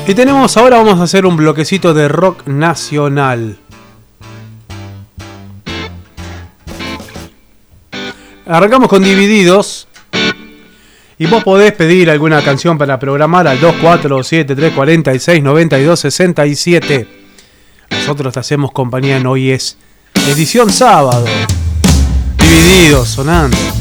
Y tenemos, ahora vamos a hacer un bloquecito de rock nacional. Arrancamos con Divididos. Y vos podés pedir alguna canción para programar al 2473469267. Nosotros te hacemos compañía en Hoy Es Edición Sábado. Divididos sonando.